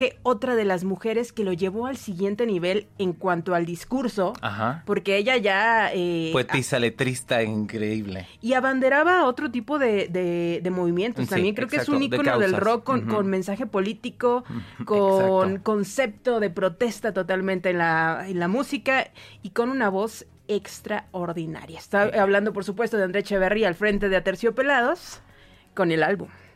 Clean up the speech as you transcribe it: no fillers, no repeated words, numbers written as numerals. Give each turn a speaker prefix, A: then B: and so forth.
A: otra de las mujeres que lo llevó al siguiente nivel en cuanto al discurso,
B: Ajá.
A: porque ella ya...
B: Poetisa, letrista, increíble.
A: y abanderaba otro tipo de movimientos.
B: Sí,
A: También creo que es
B: exacto,
A: un
B: de
A: ícono del
B: causas.
A: rock con,
B: Ujú.
A: con mensaje político,
B: Ujú,
A: con
B: exacto.
A: concepto de protesta totalmente en la música y con una voz extraordinaria. Está hablando, por supuesto, de Andrea Echeverría al frente de Aterciopelados con el álbum.